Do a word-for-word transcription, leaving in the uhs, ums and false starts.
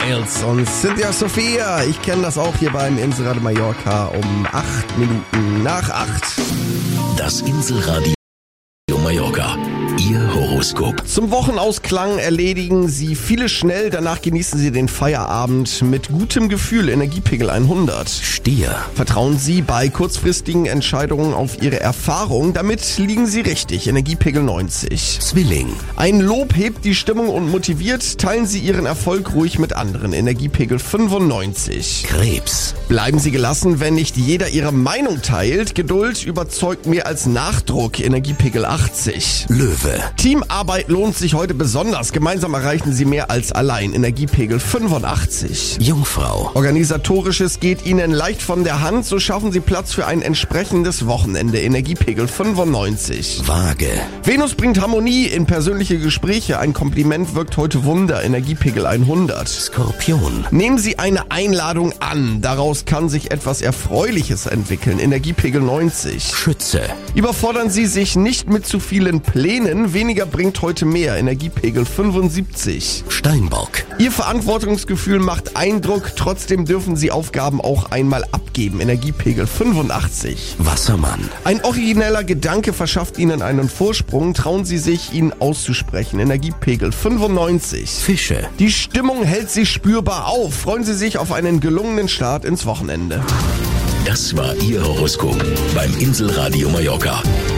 Miles und Cynthia Sophia. Ich kenne das auch hier beim Inselradio Mallorca um acht Minuten nach acht. Das Inselradio Mallorca. Ihr Horoskop. Zum Wochenausklang erledigen Sie vieles schnell, danach genießen Sie den Feierabend mit gutem Gefühl. Energiepegel hundert. Stier. Vertrauen Sie bei kurzfristigen Entscheidungen auf Ihre Erfahrung, damit liegen Sie richtig. Energiepegel neunzig. Zwilling. Ein Lob hebt die Stimmung und motiviert, teilen Sie Ihren Erfolg ruhig mit anderen. Energiepegel fünfundneunzig. Krebs. Bleiben Sie gelassen, wenn nicht jeder Ihre Meinung teilt. Geduld überzeugt mehr als Nachdruck. Energiepegel achtzig. Löwe. Teamarbeit lohnt sich heute besonders. Gemeinsam erreichen Sie mehr als allein. Energiepegel fünfundachtzig. Jungfrau. Organisatorisches geht Ihnen leicht von der Hand. So schaffen Sie Platz für ein entsprechendes Wochenende. Energiepegel fünfundneunzig. Waage. Venus bringt Harmonie in persönliche Gespräche. Ein Kompliment wirkt heute Wunder. Energiepegel hundert. Skorpion. Nehmen Sie eine Einladung an. Daraus kann sich etwas Erfreuliches entwickeln. Energiepegel neunzig. Schütze. Überfordern Sie sich nicht mit zu vielen Plänen. Weniger bringt heute mehr. Energiepegel fünfundsiebzig. Steinbock. Ihr Verantwortungsgefühl macht Eindruck. Trotzdem dürfen Sie Aufgaben auch einmal abgeben. Energiepegel fünfundachtzig. Wassermann. Ein origineller Gedanke verschafft Ihnen einen Vorsprung. Trauen Sie sich, ihn auszusprechen. Energiepegel fünfundneunzig. Fische. Die Stimmung hält sich spürbar auf. Freuen Sie sich auf einen gelungenen Start ins Wochenende. Das war Ihr Horoskop beim Inselradio Mallorca.